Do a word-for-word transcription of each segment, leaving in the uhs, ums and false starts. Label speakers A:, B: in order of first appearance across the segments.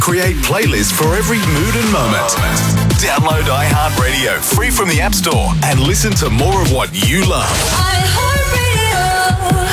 A: Create playlists for every mood and moment. Download iHeartRadio free from the App Store and listen to more of what you love.
B: iHeartRadio.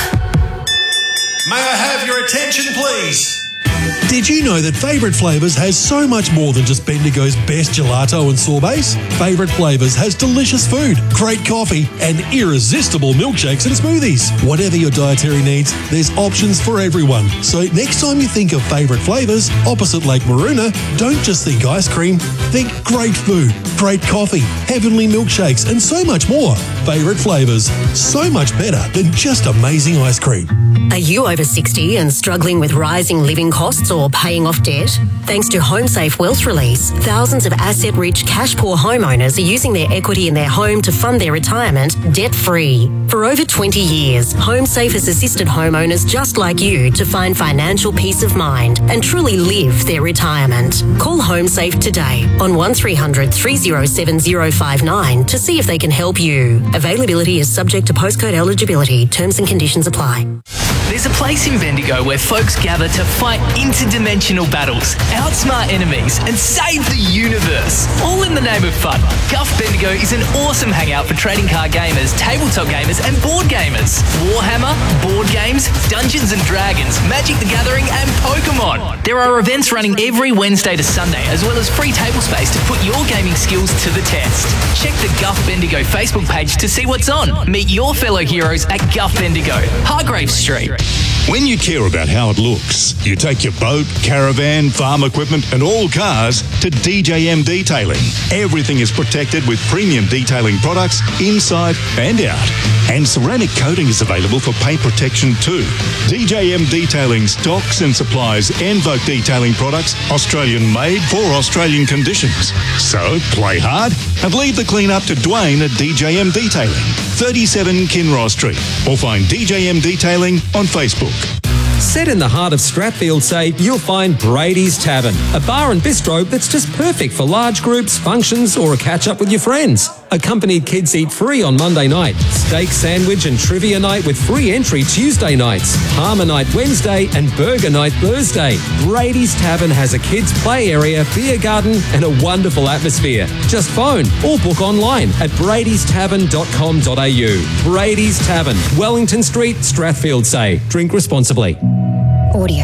B: May I have your attention, please?
C: Did you know that Favourite Flavours has so much more than just Bendigo's best gelato and sorbets? Favourite Flavours has delicious food, great coffee, and irresistible milkshakes and smoothies. Whatever your dietary needs, there's options for everyone. So next time you think of Favourite Flavours opposite Lake Maroona, don't just think ice cream. Think great food, great coffee, heavenly milkshakes, and so much more. Favourite Flavours, so much better than just amazing ice cream.
D: Are you over sixty and struggling with rising living costs or paying off debt? Thanks to HomeSafe Wealth Release, thousands of asset-rich, cash-poor homeowners are using their equity in their home to fund their retirement debt-free. For over twenty years, HomeSafe has assisted homeowners just like you to find financial peace of mind and truly live their retirement. Call HomeSafe today on one three hundred three oh seven oh five nine to see if they can help you. Availability is subject to postcode eligibility. Terms and conditions apply.
E: There's a place in Bendigo where folks gather to fight interdimensional battles, outsmart enemies, and save the universe, all in the name of fun. Guff Bendigo is an awesome hangout for trading card gamers, tabletop gamers, and board gamers. Warhammer, board games, Dungeons and Dragons, Magic the Gathering, and Pokemon. There are events running every Wednesday to Sunday, as well as free table space to put your gaming skills to the test. Check the Guff Bendigo Facebook page to see what's on. Meet your fellow heroes at Guff Bendigo, Hargrave Street.
F: When you care about how it looks, you take your boat, caravan, farm equipment and all cars to D J M Detailing. Everything is protected with premium detailing products inside and out. And ceramic coating is available for paint protection too. D J M Detailing stocks and supplies Envoke detailing products, Australian made for Australian conditions. So play hard and leave the clean up to Dwayne at D J M Detailing, thirty-seven Kinross Street, or find D J M Detailing on Facebook.
G: Set in the heart of Strathfield, say, you'll find Brady's Tavern, a bar and bistro that's just perfect for large groups, functions, or a catch-up with your friends. Accompanied kids eat free on Monday night, steak sandwich and trivia night with free entry Tuesday nights, Palmer night Wednesday, and burger night Thursday. Brady's Tavern has a kids' play area, beer garden, and a wonderful atmosphere. Just phone or book online at bradys tavern dot com dot a u. Brady's Tavern, Wellington Street, Strathfield, say. Drink responsibly.
H: Audio.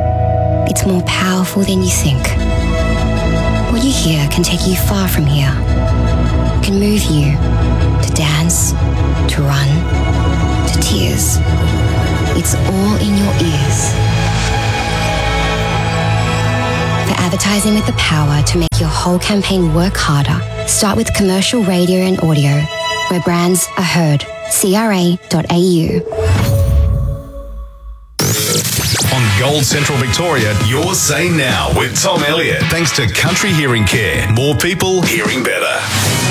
H: It's more powerful than you think. What you hear can take you far from here. It can move you to dance, to run, to tears. It's all in your ears. For advertising with the power to make your whole campaign work harder, start with commercial radio and audio, where brands are heard. C R A dot A U.
A: On Gold Central Victoria, your say now with Tom Elliott. Thanks to Country Hearing Care. More people hearing better.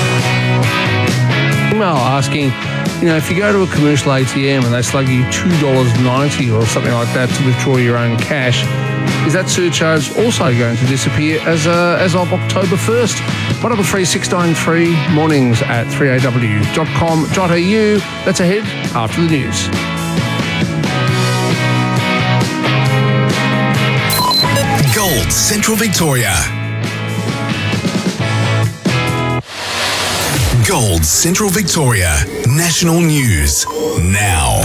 I: Email asking, you know, if you go to a commercial A T M and they slug you two dollars ninety or something like that to withdraw your own cash, is that surcharge also going to disappear as uh, as of October first? one double three six nine three, mornings at three a w dot com dot a u. That's ahead after the news.
A: Gold Central Victoria. Gold Central Victoria. National News now.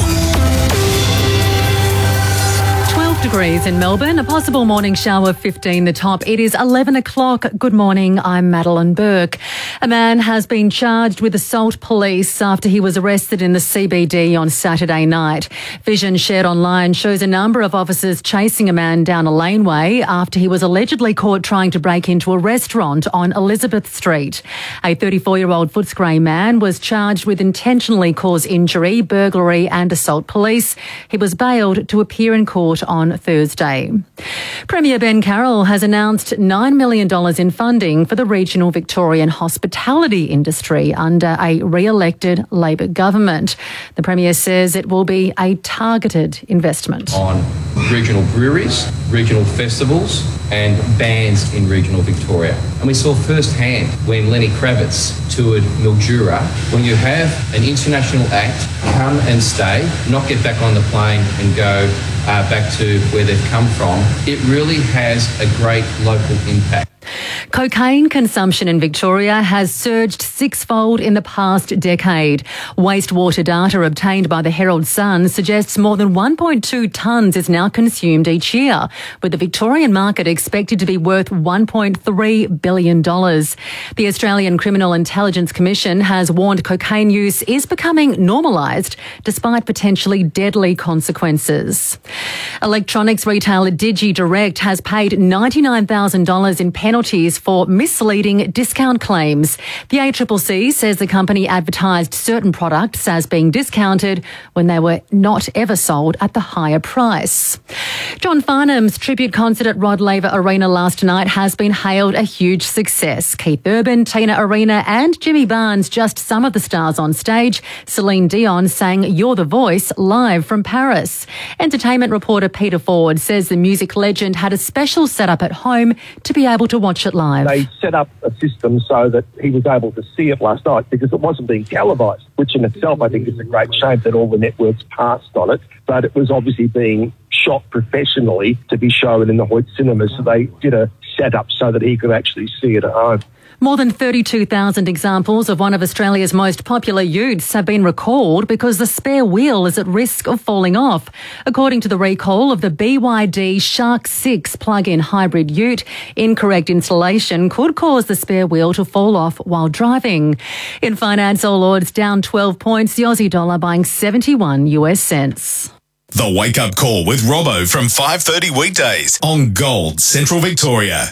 J: Degrees in Melbourne, a possible morning shower of fifteen the top. It is eleven o'clock. Good morning, I'm Madeline Burke. A man has been charged with assault police after he was arrested in the C B D on Saturday night. Vision shared online shows a number of officers chasing a man down a laneway after he was allegedly caught trying to break into a restaurant on Elizabeth Street. A thirty-four-year-old Footscray man was charged with intentionally caused injury, burglary and assault police. He was bailed to appear in court on Thursday. Premier Ben Carroll has announced nine million dollars in funding for the regional Victorian hospitality industry under a re-elected Labor government. The Premier says it will be a targeted investment.
K: On regional breweries, regional festivals and bands in regional Victoria. And we saw firsthand when Lenny Kravitz toured Mildura, when you have an international act come and stay, not get back on the plane and go uh, back to where they've come from, it really has a great local impact.
J: Cocaine consumption in Victoria has surged sixfold in the past decade. Wastewater data obtained by the Herald Sun suggests more than one point two tonnes is now consumed each year, with the Victorian market expected to be worth one point three billion dollars. The Australian Criminal Intelligence Commission has warned cocaine use is becoming normalised despite potentially deadly consequences. Electronics retailer DigiDirect has paid ninety-nine thousand dollars in penalties for misleading discount claims. The A C C C says the company advertised certain products as being discounted when they were not ever sold at the higher price. John Farnham's tribute concert at Rod Laver Arena last night has been hailed a huge success. Keith Urban, Tina Arena and Jimmy Barnes, just some of the stars on stage. Celine Dion sang You're the Voice live from Paris. Entertainment reporter Peter Ford says the music legend had a special setup at home to be able to watch it live.
L: They set up a system so that he was able to see it last night because it wasn't being televised, which in itself I think is a great shame that all the networks passed on it. But it was obviously being shot professionally to be shown in the Hoyt cinemas, so they did a setup so that he could actually see it at home.
J: More than thirty-two thousand examples of one of Australia's most popular utes have been recalled because the spare wheel is at risk of falling off. According to the recall of the B Y D Shark six plug-in hybrid ute, incorrect installation could cause the spare wheel to fall off while driving. In finance, All Ords down twelve points, the Aussie dollar buying seventy-one US cents.
A: The Wake Up Call with Robbo from five thirty weekdays on Gold Central Victoria.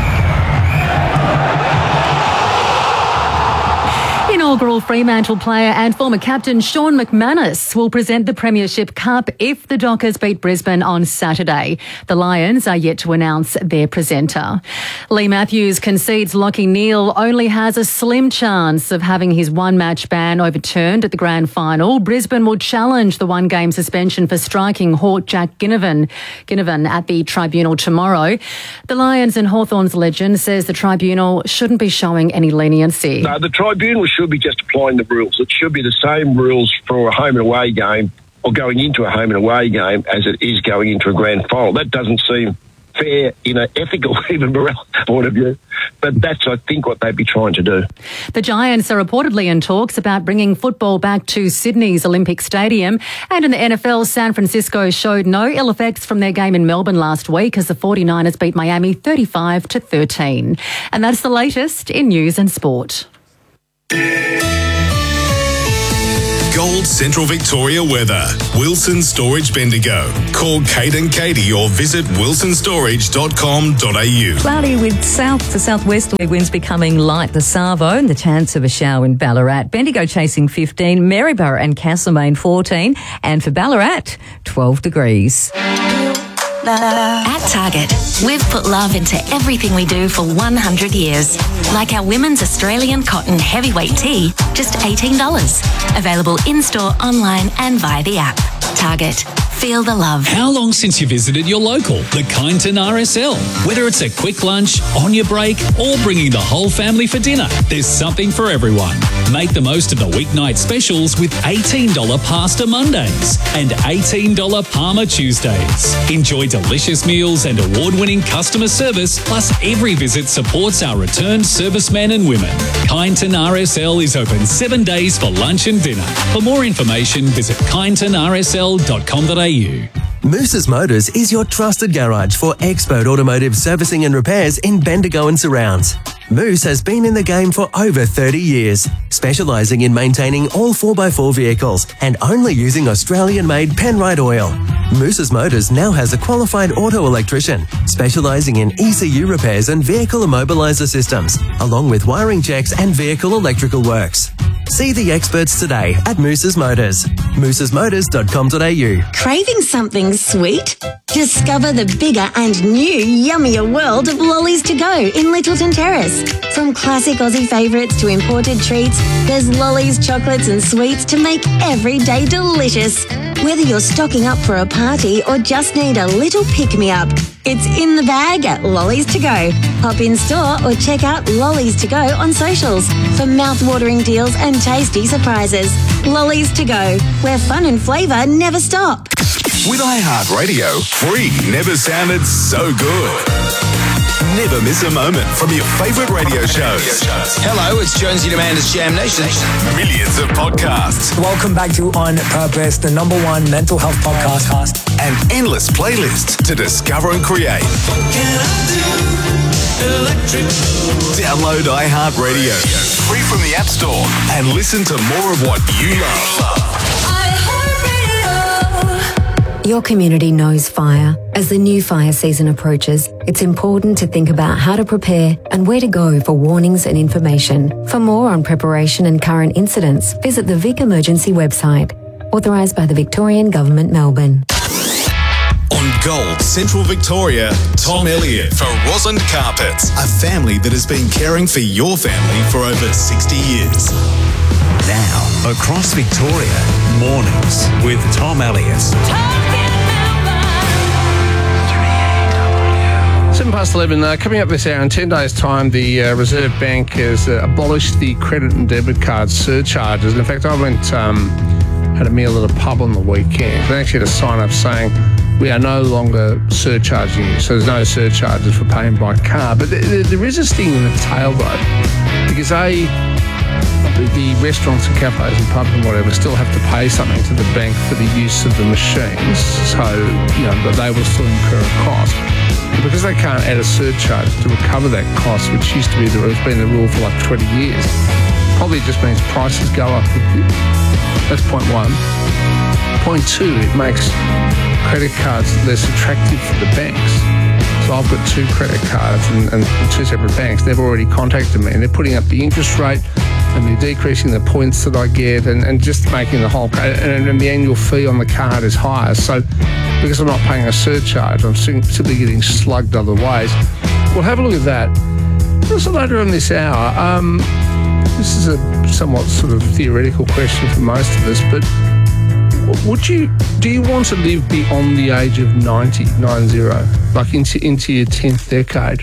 J: Inaugural Fremantle player and former captain Sean McManus will present the Premiership Cup if the Dockers beat Brisbane on Saturday. The Lions are yet to announce their presenter. Lee Matthews concedes Lachie Neale only has a slim chance of having his one-match ban overturned at the grand final. Brisbane will challenge the one-game suspension for striking Hawk Jack Ginnivan, Ginnivan at the tribunal tomorrow. The Lions and Hawthorns legend says the tribunal shouldn't be showing any leniency.
M: No, the tribunal should be just applying the rules. It should be the same rules for a home and away game or going into a home and away game as it is going into a grand final. That doesn't seem fair in an ethical, even moral point of view. But that's, I think, what they'd be trying to do.
J: The Giants are reportedly in talks about bringing football back to Sydney's Olympic Stadium. And in the N F L, San Francisco showed no ill effects from their game in Melbourne last week as the forty-niners beat Miami thirty-five to thirteen. And that's the latest in news and sport.
A: Gold Central Victoria weather. Wilson Storage Bendigo. Call Kate and Katie or visit wilson storage dot com dot a u.
N: Cloudy with south to southwesterly winds becoming light this Savo and the chance of a shower in Ballarat. Bendigo chasing fifteen, Maryborough and Castlemaine fourteen, and for Ballarat, twelve degrees.
O: At Target, we've put love into everything we do for one hundred years. Like our women's Australian cotton heavyweight tee, just eighteen dollars. Available in-store, online and via the app. Target. Feel the love.
P: How long since you visited your local, the Kyneton R S L? Whether it's a quick lunch, on your break, or bringing the whole family for dinner, there's something for everyone. Make the most of the weeknight specials with eighteen dollars Pasta Mondays and eighteen dollars Parma Tuesdays. Enjoy delicious meals and award-winning customer service, plus every visit supports our returned servicemen and women. Kyneton R S L is open seven days for lunch and dinner. For more information, visit kyneton r s l dot com dot a u.
Q: Moose's Motors is your trusted garage for expert automotive servicing and repairs in Bendigo and surrounds. Moose has been in the game for over thirty years, specialising in maintaining all four by four vehicles and only using Australian-made Penrite oil. Moose's Motors now has a qualified auto electrician, specialising in E C U repairs and vehicle immobiliser systems, along with wiring checks and vehicle electrical works. See the experts today at Moose's Motors. mooses motors dot com dot a u.
R: Craving something sweet? Discover the bigger and new yummier world of Lollies to Go in Littleton Terrace. From classic Aussie favourites to imported treats, there's Lollies, chocolates and sweets to make every day delicious. Whether you're stocking up for a party or just need a little pick-me-up, it's in the bag at Lollies to Go. Hop in store or check out Lollies to Go on socials for mouth-watering deals and tasty surprises. Lollies to Go, where fun and flavour never stop.
A: With iHeartRadio, free never sounded so good. Never miss a moment from your favourite radio shows.
S: Hello, it's Jonesy Demander's Jam Nation.
A: Millions of podcasts.
T: Welcome back to On Purpose, the number one mental health podcast.
A: And endless playlists to discover and create. Download iHeartRadio, free from the App Store, and listen to more of what you love.
U: Your community knows fire. As the new fire season approaches, it's important to think about how to prepare and where to go for warnings and information. For more on preparation and current incidents, visit the Vic Emergency website, authorised by the Victorian Government, Melbourne.
A: On Gold Central Victoria, Tom Elliott for Rosand Carpets, a family that has been caring for your family for over sixty years.
V: Now, across Victoria, mornings with Tom Elliott.
I: Seven past eleven. Uh, coming up this hour in ten days' time, the uh, Reserve Bank has uh, abolished the credit and debit card surcharges. In fact, I went um, had a meal at a pub on the weekend. They actually had a sign up saying we are no longer surcharging you, so there's no surcharges for paying by card. But th- th- there is a sting in the tail though, because a the restaurants and cafes and pubs and whatever still have to pay something to the bank for the use of the machines, so you know, but they will still incur a cost. And because they can't add a surcharge to recover that cost, which used to be the has been the rule for like twenty years, probably just means prices go up. That's point one. Point two, it makes credit cards less attractive for the banks. So I've got two credit cards and, and two separate banks. They've already contacted me and they're putting up the interest rate and they're decreasing the points that I get and, and just making the whole and, and the annual fee on the card is higher. So because I'm not paying a surcharge, I'm simply getting slugged other ways. We'll have a look at that. Also later in this hour, um, this is a somewhat sort of theoretical question for most of us, but would you, do you want to live beyond the age of ninety, nine zero, like into, into your tenth decade?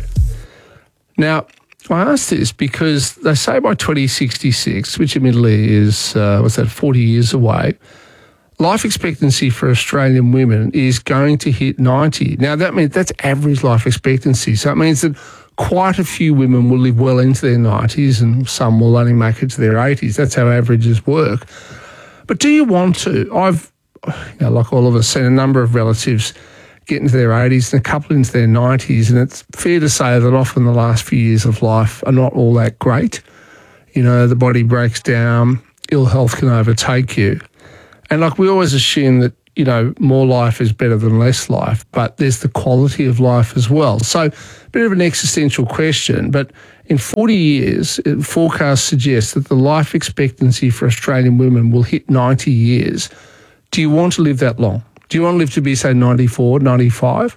I: Now, I ask this because they say by twenty sixty-six, which admittedly is, uh, what's that, forty years away, life expectancy for Australian women is going to hit ninety. Now, that means that's average life expectancy. So it means that quite a few women will live well into their nineties and some will only make it to their eighties. That's how averages work. But do you want to? I've, you know, like all of us, seen a number of relatives get into their eighties and a couple into their nineties, and it's fair to say that often the last few years of life are not all that great. You know, the body breaks down, ill health can overtake you. And like we always assume that, you know, more life is better than less life, but there's the quality of life as well. So a bit of an existential question, but in forty years, forecasts suggest that the life expectancy for Australian women will hit ninety years. Do you want to live that long? Do you want to live to be, say, ninety-four, ninety-five?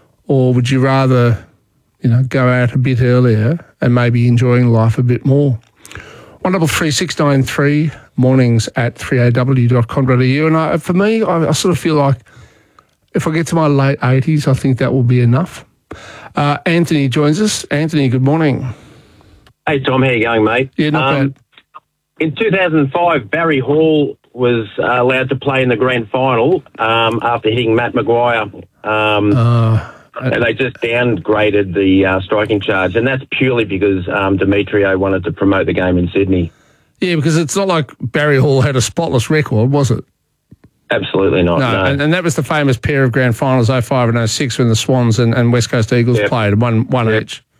I: Or would you rather, you know, go out a bit earlier and maybe enjoying life a bit more? one double three six nine three, mornings at three a w dot com dot a u. And I, for me, I, I sort of feel like if I get to my late eighties, I think that will be enough. Uh, Anthony joins us. Anthony, good morning.
W: Hey, Tom, how you going, mate?
I: Yeah, not
W: um,
I: bad.
W: In two thousand five, Barry Hall was uh, allowed to play in the grand final um, after hitting Matt Maguire. Um,
I: uh,
W: and they just downgraded the uh, striking charge, and that's purely because um, Demetrio wanted to promote the game in Sydney.
I: Yeah, because it's not like Barry Hall had a spotless record, was it?
W: Absolutely not,
I: No,
W: no.
I: And, and that was the famous pair of grand finals, oh five and oh six, when the Swans and, and West Coast Eagles
W: Yep.
I: played, one, one
W: Yep.
I: each.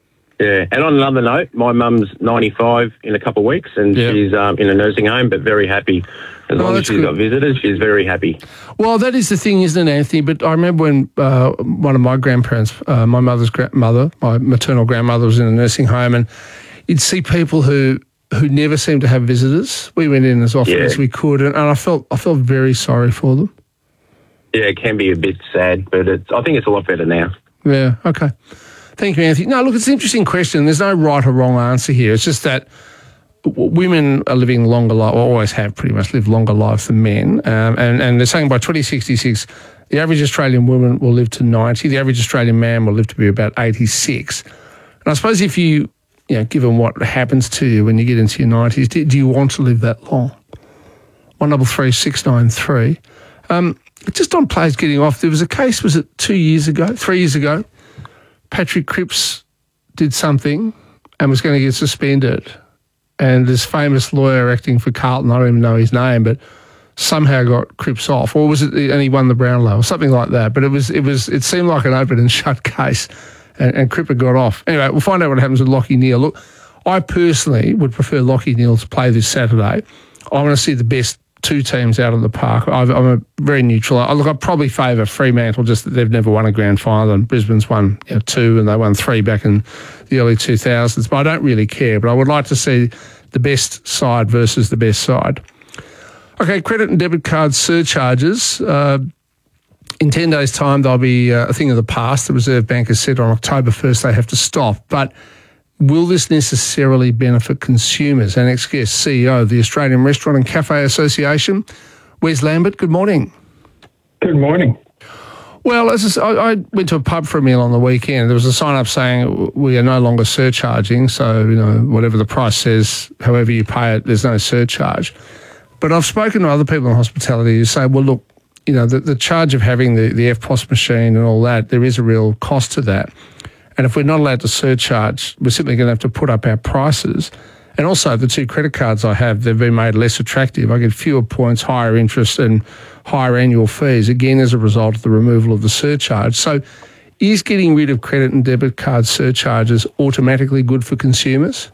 W: Yeah, and on another note, my mum's ninety-five in a couple of weeks, and
I: Yep.
W: she's um, in a nursing home, but very happy. As
I: Oh,
W: long as
I: that's
W: she's
I: good.
W: got visitors, she's very happy.
I: Well, that is the thing, isn't it, Anthony? But I remember when uh, one of my grandparents, uh, my mother's grandmother, my maternal grandmother, was in a nursing home, and you'd see people who who never seemed to have visitors. We went in as often
W: Yeah.
I: as we could, and, and I felt I felt very sorry for them.
W: Yeah, it can be a bit sad, but it's, I think it's a lot better now.
I: Yeah, okay. Thank you, Anthony. No, look, it's an interesting question. There's no right or wrong answer here. It's just that w- women are living longer lives, or always have pretty much lived longer lives than men. Um, and, and they're saying by twenty sixty-six, the average Australian woman will live to ninety. The average Australian man will live to be about eighty-six. And I suppose if you, you know, given what happens to you when you get into your nineties, do, do you want to live that long? one double three six nine three. Um, just on players getting off, there was a case, was it two years ago, three years ago? Patrick Cripps did something and was going to get suspended. And this famous lawyer acting for Carlton, I don't even know his name, but somehow got Cripps off. Or was it, and he won the Brownlow or something like that. But it was, it was, it seemed like an open and shut case, and, and Cripps got off. Anyway, we'll find out what happens with Lachie Neale. Look, I personally would prefer Lachie Neale to play this Saturday. I want to see the best two teams out on the park. I've, I'm a very neutral. I, look, I probably favour Fremantle, just that they've never won a grand final, and Brisbane's won you know, two, and they won three back in the early two thousands. But I don't really care. But I would like to see the best side versus the best side. Okay, credit and debit card surcharges. Uh, in ten days' time, they'll be uh, a thing of the past. The Reserve Bank has said on October first they have to stop. But will this necessarily benefit consumers? Our next guest, C E O of the Australian Restaurant and Cafe Association, Wes Lambert. Good morning.
B: Good morning.
I: Well, as I, I went to a pub for a meal on the weekend. There was a sign up saying we are no longer surcharging. So, you know, whatever the price says, however you pay it, there's no surcharge. But I've spoken to other people in hospitality who say, well, look, you know, the, the charge of having the, the F P O S machine and all that, there is a real cost to that. And if we're not allowed to surcharge, we're simply going to have to put up our prices. And also, the two credit cards I have, they've been made less attractive. I get fewer points, higher interest and higher annual fees, again, as a result of the removal of the surcharge. So is getting rid of credit and debit card surcharges automatically good for consumers?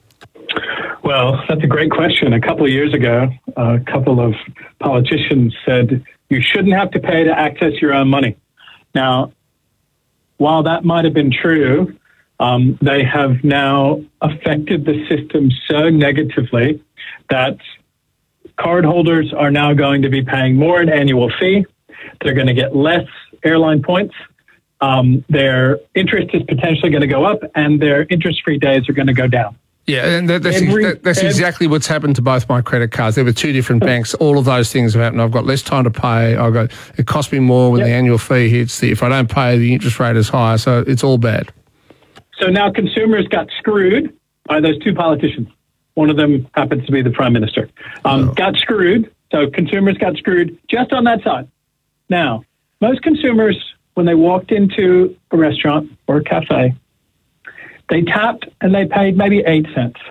B: Well, that's a great question. A couple of years ago, a couple of politicians said you shouldn't have to pay to access your own money. Now, while that might have been true, um, they have now affected the system so negatively that cardholders are now going to be paying more in annual fee. They're going to get less airline points. Um, their interest is potentially going to go up, and their interest-free days are going to go down.
I: Yeah, and that, that's,
B: Every,
I: that, that's
B: every,
I: exactly what's happened to both my credit cards. There were two different banks. All of those things have happened. I've got less time to pay. I've got, it costs me more when yep. the annual fee hits. The, if I don't pay, the interest rate is higher. So it's all bad.
B: So now consumers got screwed by those two politicians. One of them happens to be the Prime Minister. Um, oh. Got screwed. So consumers got screwed just on that side. Now, most consumers, when they walked into a restaurant or a cafe, they tapped and they paid maybe eight cents.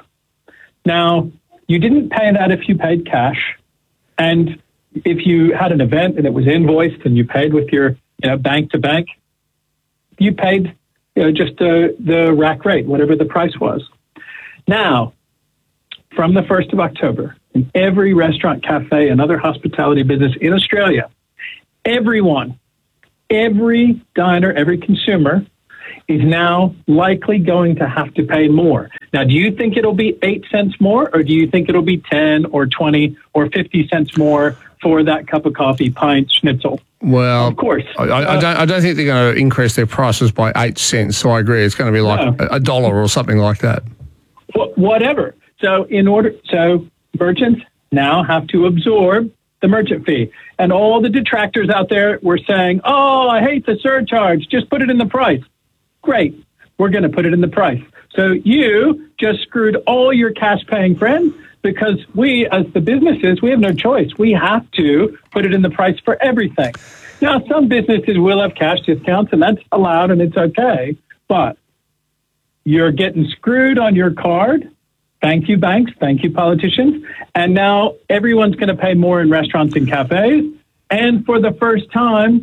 B: Now, you didn't pay that if you paid cash. And if you had an event and it was invoiced and you paid with your you know, bank to bank, you paid you know, just the, the rack rate, whatever the price was. Now, from the first of October, in every restaurant, cafe, and other hospitality business in Australia, everyone, every diner, every consumer is now likely going to have to pay more. Now, do you think it'll be eight cents more, or do you think it'll be ten or twenty or fifty cents more for that cup of coffee, pint, schnitzel?
I: Well,
B: of course.
I: I, I, I, don't, I don't think they're going to increase their prices by eight cents. So I agree. It's going to be like no. a, a dollar or something like that.
B: Wh- whatever. So in order, so merchants now have to absorb the merchant fee. And all the detractors out there were saying, oh, I hate the surcharge. Just put it in the price. Great. We're going to put it in the price. So you just screwed all your cash-paying friends because we, as the businesses, we have no choice. We have to put it in the price for everything. Now, some businesses will have cash discounts, and that's allowed, and it's okay. But you're getting screwed on your card. Thank you, banks. Thank you, politicians. And now everyone's going to pay more in restaurants and cafes. And for the first time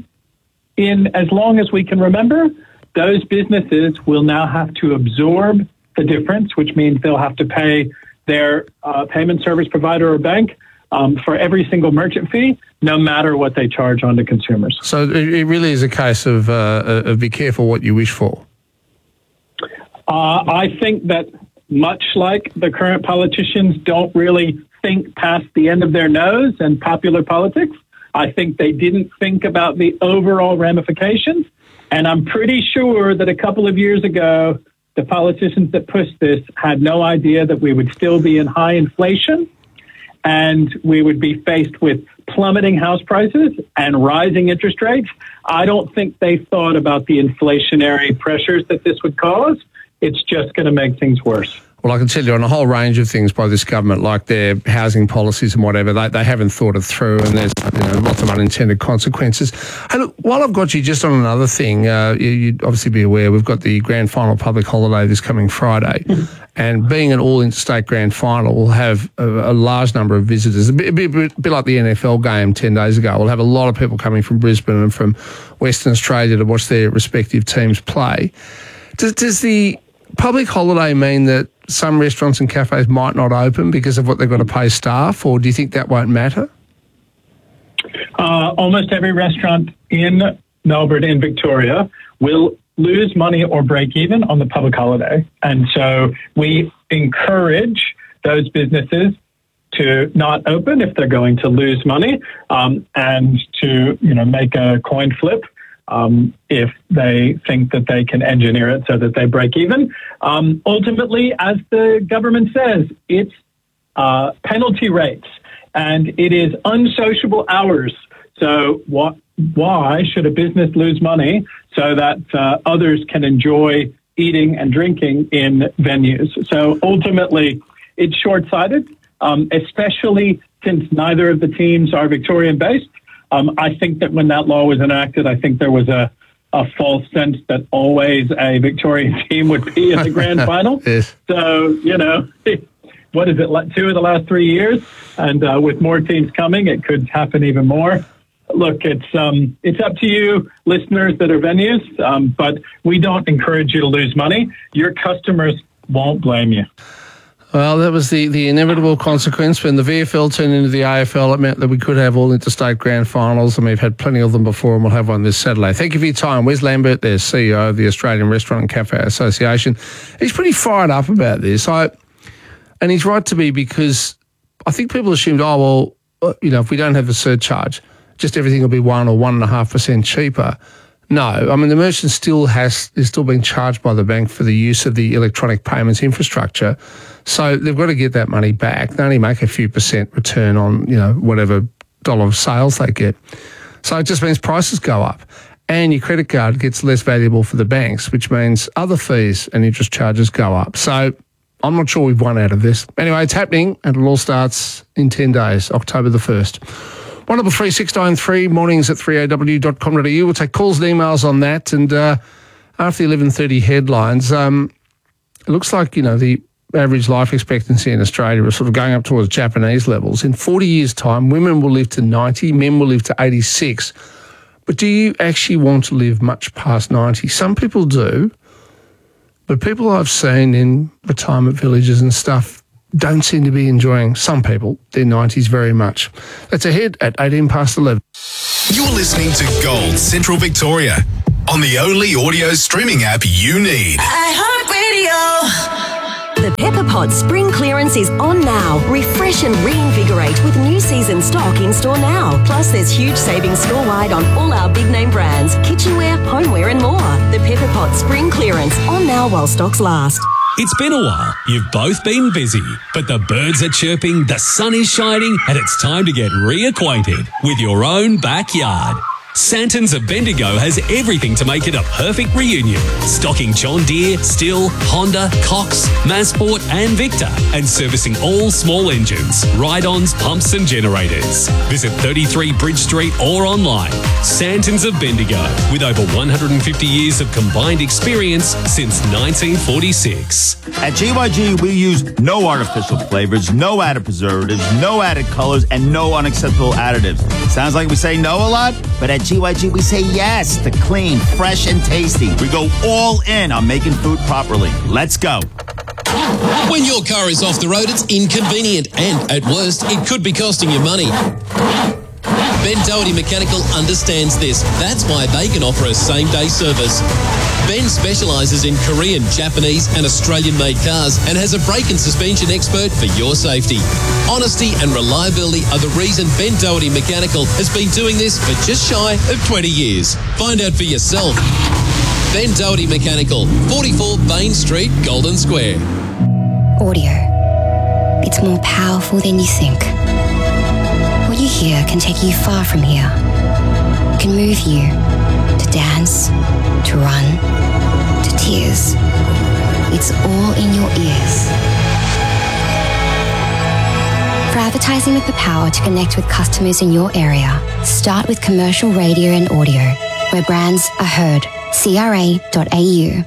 B: in as long as we can remember, those businesses will now have to absorb the difference, which means they'll have to pay their uh, payment service provider or bank um, for every single merchant fee, no matter what they charge on to consumers.
I: So it really is a case of, uh, of be careful what you wish for.
B: Uh, I think that much like the current politicians don't really think past the end of their nose and popular politics, I think they didn't think about the overall ramifications. And I'm pretty sure that a couple of years ago, the politicians that pushed this had no idea that we would still be in high inflation and we would be faced with plummeting house prices and rising interest rates. I don't think they thought about the inflationary pressures that this would cause. It's just going to make things worse.
I: Well, I can tell you on a whole range of things by this government, like their housing policies and whatever, they, they haven't thought it through, and there's you know, lots of unintended consequences. And look, while I've got you, just on another thing, uh, you, you'd obviously be aware we've got the grand final public holiday this coming Friday. And being an all-interstate grand final, we'll have a, a large number of visitors. A bit, a, bit, a bit like the N F L game ten days ago. We'll have a lot of people coming from Brisbane and from Western Australia to watch their respective teams play. Does, does the public holiday mean that some restaurants and cafes might not open because of what they've got to pay staff, or do you think that won't matter?
B: Uh, almost every restaurant in Melbourne and Victoria will lose money or break even on the public holiday. And so we encourage those businesses to not open if they're going to lose money, um, and to, you know, make a coin flip um, if they think that they can engineer it so that they break even. Um, ultimately, as the government says, it's uh, penalty rates and it is unsociable hours. So what, why should a business lose money so that uh, others can enjoy eating and drinking in venues? So ultimately, it's short-sighted, um, especially since neither of the teams are Victorian-based. Um, I think that when that law was enacted, I think there was a, a false sense that always a Victorian team would be in the grand final.
I: Yes.
B: So, you know, what is it, like two of the last three years? And uh, with more teams coming, it could happen even more. Look, it's um, it's up to you, listeners that are venues, um, but we don't encourage you to lose money. Your customers won't blame you.
I: Well, that was the, the inevitable consequence. When the V F L turned into the A F L, it meant that we could have all interstate grand finals, and we've had plenty of them before, and we'll have one this Saturday. Thank you for your time. Wes Lambert there, C E O of the Australian Restaurant and Cafe Association. He's pretty fired up about this, I, and he's right to be, because I think people assumed, oh, well, you know, if we don't have a surcharge, just everything will be one or one and a half percent cheaper. No, I mean, the merchant still has, is still being charged by the bank for the use of the electronic payments infrastructure. So they've got to get that money back. They only make a few percent return on, you know, whatever dollar of sales they get. So it just means prices go up, and your credit card gets less valuable for the banks, which means other fees and interest charges go up. So I'm not sure we've won out of this. Anyway, it's happening, and it all starts in ten days, October the first. one double three six nine three, mornings at three a w dot com dot a u. We'll take calls and emails on that. And uh, after the eleven thirty headlines, um, it looks like, you know, the average life expectancy in Australia is sort of going up towards Japanese levels. In forty years' time, women will live to ninety, men will live to eighty-six. But do you actually want to live much past ninety? Some people do, but people I've seen in retirement villages and stuff don't seem to be enjoying, some people, their nineties very much. That's ahead at eighteen past eleven.
A: You're listening to Gold Central Victoria on the only audio streaming app you need.
C: iHeartRadio. The Pepper Pot Spring Clearance is on now. Refresh and reinvigorate with new season stock in store now. Plus, there's huge savings store-wide on all our big name brands, kitchenware, homeware and more. The Pepper Pot Spring Clearance on now while stocks last.
P: It's been a while. You've both been busy, but the birds are chirping, the sun is shining, and it's time to get reacquainted with your own backyard. Santons of Bendigo has everything to make it a perfect reunion. Stocking John Deere, Stihl, Honda, Cox, Massport and Victor, and servicing all small engines, ride-ons, pumps and generators. Visit thirty-three Bridge Street or online. Santons of Bendigo, with over one hundred fifty years of combined experience since nineteen forty-six.
D: At G Y G, we use no artificial flavors, no added preservatives, no added colors, and no unacceptable additives. Sounds like we say no a lot, but at G Y G, we say yes to clean, fresh, and tasty. We go all in on making food properly. Let's go.
E: When your car is off the road, it's inconvenient, and at worst, it could be costing you money. Ben Doherty Mechanical understands this. That's why they can offer a same-day service. Ben specialises in Korean, Japanese and Australian-made cars and has a brake and suspension expert for your safety. Honesty and reliability are the reason Ben Doherty Mechanical has been doing this for just shy of twenty years. Find out for yourself. Ben Doherty Mechanical, forty-four Bain Street, Golden Square.
H: Audio. It's more powerful than you think. What you hear can take you far from here. Can move you to dance, to run, to tears. It's all in your ears. Advertising with the power to connect with customers in your area. Start with commercial radio and audio, where brands are heard. C R A dot A U.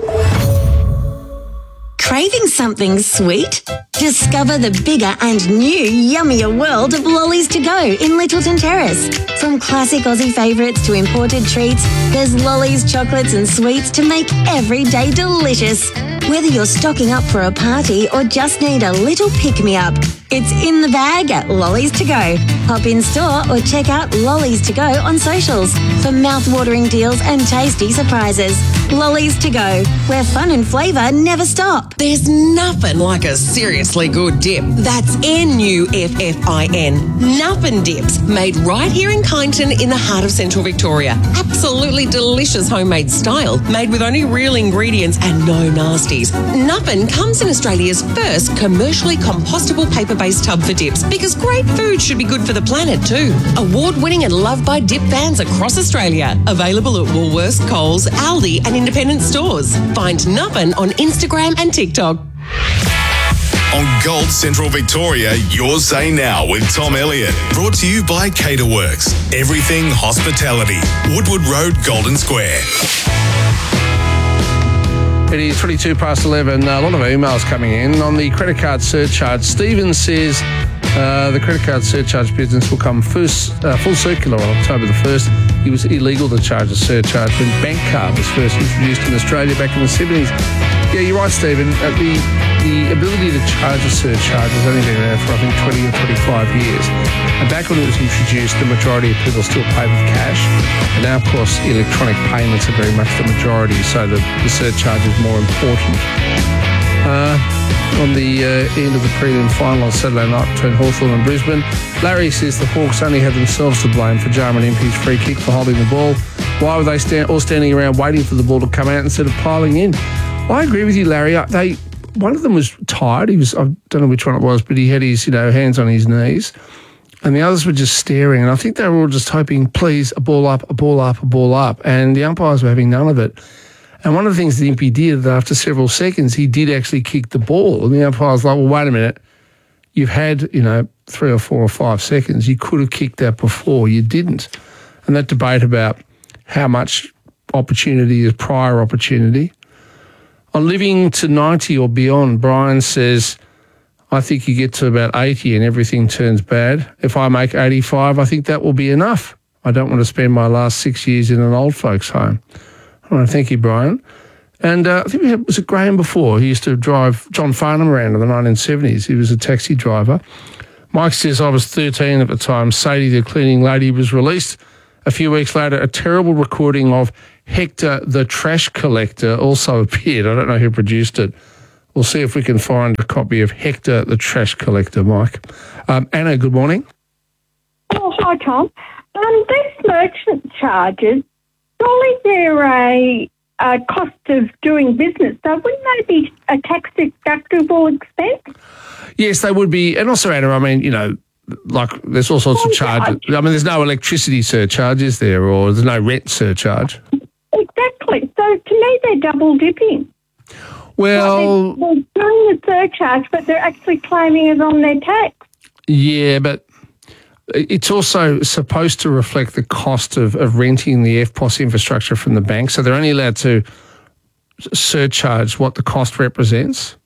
R: Craving something sweet? Discover the bigger and new yummier world of lollies to go in Littleton Terrace. From classic Aussie favourites to imported treats, there's lollies, chocolates and sweets to make every day delicious. Whether you're stocking up for a party or just need a little pick-me-up, it's in the bag at Lollies to Go. Hop in store or check out Lollies to Go on socials for mouth-watering deals and tasty surprises. Lollies to Go, where fun and flavour never stop.
F: There's nothing like a seriously good dip. That's N U F F I N. Nuffin Dips, made right here in Kyneton in the heart of central Victoria. Absolutely delicious homemade style, made with only real ingredients and no nasties. Nuffin comes in Australia's first commercially compostable paper-based tub for dips, because great food should be good for the planet too. Award-winning and loved by dip fans across Australia. Available at Woolworths, Coles, Aldi and independent stores. Find Nuffin on Instagram and TikTok.
A: On Gold Central Victoria, your Say Now with Tom Elliott. Brought to you by Caterworks. Everything hospitality. Woodward Road, Golden Square.
I: It is twenty-two past eleven. A lot of emails coming in on the credit card surcharge. Stephen says uh, the credit card surcharge business will come first, uh, full circular on October the first. It was illegal to charge a surcharge when bank card was first introduced in Australia back in the seventies. Yeah, you're right, Stephen. Uh, the, the ability to charge a surcharge has only been around for, I think, twenty or twenty-five years. And back when it was introduced, the majority of people still paid with cash. And now, of course, electronic payments are very much the majority, so the, the surcharge is more important. Uh, on the uh, end of the prelim final on Saturday night between Hawthorn and Brisbane, Larry says the Hawks only have themselves to blame for Jarman Impey's free kick for holding the ball. Why were they stand, all standing around waiting for the ball to come out instead of piling in? I agree with you, Larry. They one of them was tired. He was I don't know which one it was, but he had his you know hands on his knees, and the others were just staring. And I think they were all just hoping, please, a ball up, a ball up, a ball up. And the umpires were having none of it. And one of the things that Impey did, after several seconds, he did actually kick the ball. And the umpire was like, well, wait a minute. You've had, you know, three or four or five seconds. You could have kicked that before. You didn't. And that debate about how much opportunity is prior opportunity. On living to ninety or beyond, Brian says, I think you get to about eighty and everything turns bad. If I make eighty-five, I think that will be enough. I don't want to spend my last six years in an old folks' home. All right, thank you, Brian. And uh, I think we had, was it Graham before? He used to drive John Farnham around in the nineteen seventies. He was a taxi driver. Mike says, I was thirteen at the time. Sadie, the cleaning lady, was released. A few weeks later, a terrible recording of Hector the Trash Collector also appeared. I don't know who produced it. We'll see if we can find a copy of Hector the Trash Collector, Mike. Um, Anna, good morning.
G: Oh, hi, Tom. Um, these merchant charges, surely they're a, a cost of doing business, so wouldn't they be a tax-deductible expense?
I: Yes, they would be. And also, Anna, I mean, you know, like there's all sorts oh, of charges. I mean, there's no electricity surcharge, is there? Or there's no rent surcharge.
G: Exactly. So to me, they're double dipping.
I: Well,
G: like they're, they're doing the surcharge, but they're actually claiming it on their tax.
I: Yeah, but it's also supposed to reflect the cost of, of renting the F P O S infrastructure from the bank. So they're only allowed to surcharge what the cost represents.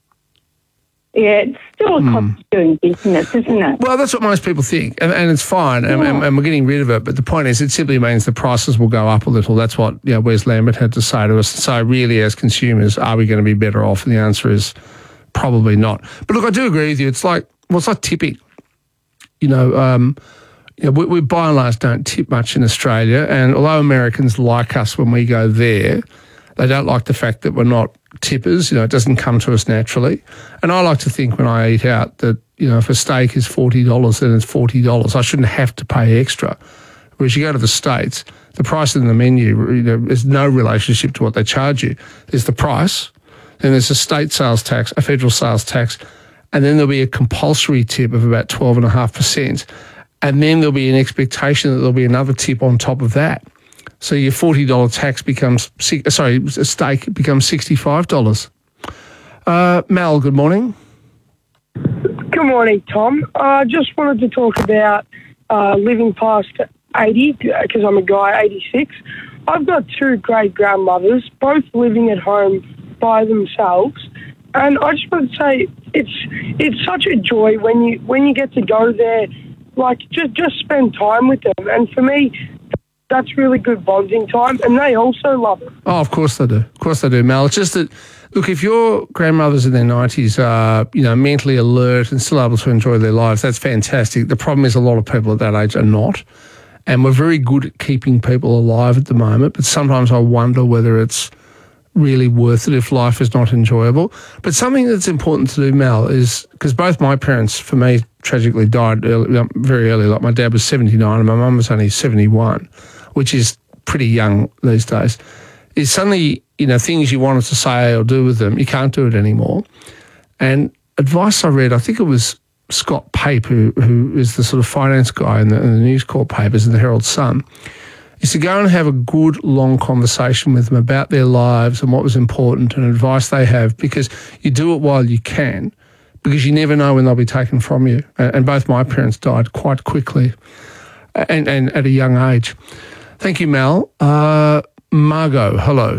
G: Yeah, it's still a cost mm. of doing business, isn't it?
I: Well, that's what most people think, and, and it's fine, yeah. and, and, and we're getting rid of it. But the point is, it simply means the prices will go up a little. That's what you know, Wes Lambert had to say to us. So really, as consumers, are we going to be better off? And the answer is probably not. But look, I do agree with you. It's like, well, it's like tipping. You know, um, you know we, we by and large don't tip much in Australia, and although Americans like us when we go there, they don't like the fact that we're not tippers. You know, it doesn't come to us naturally. And I like to think when I eat out that, you know, if a steak is forty dollars, then it's forty dollars. I shouldn't have to pay extra. Whereas you go to the States, the price in the menu, you know, there's no relationship to what they charge you. There's the price, then there's a state sales tax, a federal sales tax, and then there'll be a compulsory tip of about twelve point five percent. And then there'll be an expectation that there'll be another tip on top of that. So your forty dollars tax becomes, sorry, a steak becomes sixty-five dollars. Uh, Mal, good morning.
K: Good morning, Tom. I uh, just wanted to talk about uh, living past eighty, because I'm a guy, eighty-six. I've got two great-grandmothers, both living at home by themselves. And I just want to say it's it's such a joy when you when you get to go there, like just, just spend time with them. And for me, that's really good bonding time, and they also love it.
I: Oh, of course they do. Of course they do, Mel. It's just that, look, if your grandmothers in their nineties are, you know, mentally alert and still able to enjoy their lives, that's fantastic. The problem is a lot of people at that age are not. And we're very good at keeping people alive at the moment, but sometimes I wonder whether it's really worth it if life is not enjoyable. But something that's important to do, Mel, is because both my parents, for me, tragically died early, very early. Like my dad was seventy-nine and my mum was only seventy-one, which is pretty young these days. Is suddenly, you know, things you wanted to say or do with them, you can't do it anymore. And advice I read, I think it was Scott Pape, who who is the sort of finance guy in the, in the News Corp papers and the Herald Sun, is to go and have a good, long conversation with them about their lives and what was important and advice they have, because you do it while you can, because you never know when they'll be taken from you. And both my parents died quite quickly and, and at a young age. Thank you, Mel. Uh, Margot, hello.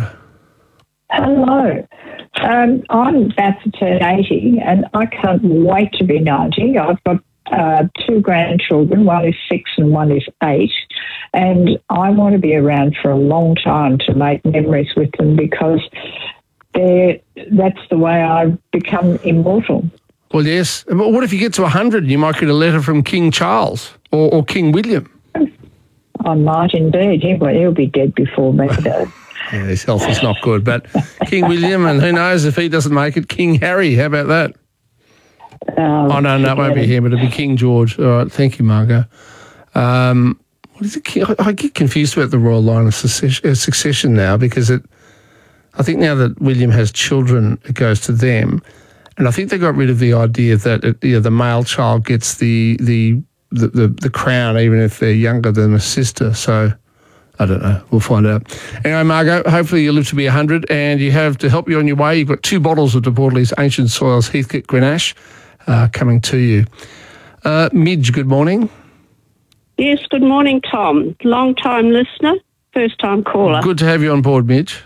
L: Hello. Um, I'm about to turn eighty and I can't wait to be ninety. I've got uh, two grandchildren. One is six and one is eight. And I want to be around for a long time to make memories with them, because they're, that's the way I become immortal.
I: Well, yes. But what if you get to one hundred and you might get a letter from King Charles or, or King William?
L: I might indeed. He, well, he'll be dead before me, though.
I: Yeah, his health is not good. But King William, and who knows if he doesn't make it, King Harry. How about that?
L: Um,
I: oh, no, no, it won't be him. It'll be King George. All right, thank you, Margot. Um, what is it? I, I get confused about the royal line of succession, uh, succession now, because it. I think now that William has children, it goes to them. And I think they got rid of the idea that it, you know, the male child gets the, the, the, the, the crown even if they're younger than a sister. So I don't know. We'll find out. Anyway, Margot, hopefully you live to be one hundred, and you have, to help you on your way, you've got two bottles of De Bordeley's Ancient Soils Heathcote Grenache uh, coming to you. Uh, Midge, good morning.
M: Yes, good morning, Tom. Long-time listener, first-time caller.
I: Good to have you on board, Midge.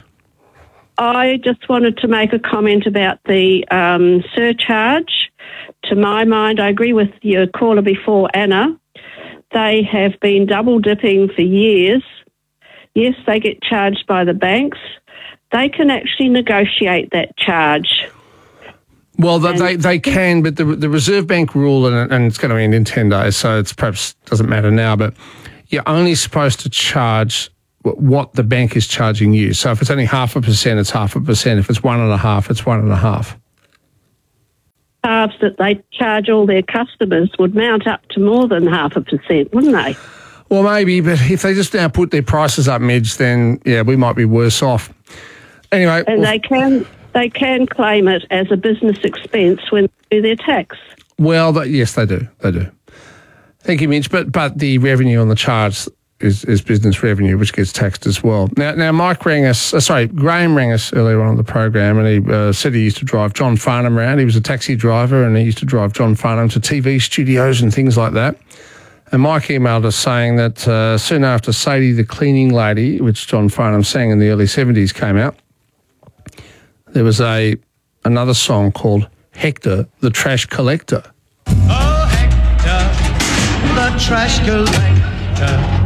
M: I just wanted to make a comment about the um, surcharge. To my mind, I agree with your caller before, Anna. They have been double-dipping for years. Yes, they get charged by the banks. They can actually negotiate that charge.
I: Well, they, they they can, but the the Reserve Bank rule, and, and it's going to end in ten days, so it's perhaps doesn't matter now, but you're only supposed to charge what the bank is charging you. So if it's only half a percent, it's half a percent. If it's one and a half, it's one and a half.
M: Halves that they charge all their customers would mount up to more than half a percent, wouldn't they?
I: Well, maybe, but if they just now put their prices up, Midge, then, yeah, we might be worse off. Anyway.
M: And
I: well,
M: they can they can claim it as a business expense when they do their tax.
I: Well, but yes, they do. They do. Thank you, Midge. But but the revenue on the charge is, is business revenue, which gets taxed as well. Now, now Mike rang us, uh, sorry, Graham rang us earlier on in the program, and he uh, said he used to drive John Farnham around. He was a taxi driver, and he used to drive John Farnham to T V studios and things like that. And Mike emailed us saying that uh, soon after Sadie the Cleaning Lady, which John Farnham sang in the early seventies, came out, there was a another song called Hector the Trash Collector.
X: Oh, Hector the Trash Collector,